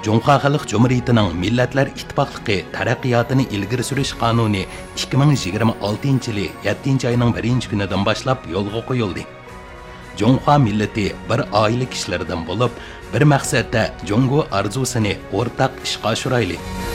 Cumhuriyet Halk Cumhuriyeti'nin Milletler İttifaqlığı taraqqiyotini ilgiri surish qonuni 2026 yili 7 ayının 1 kunidan başlap yo'lga qo'yildi. Cumhuriyet milleti bir oila kishilaridan bo'lib, bir maqsadda Jungo arzusini o'rtaq ishga oshiraylik.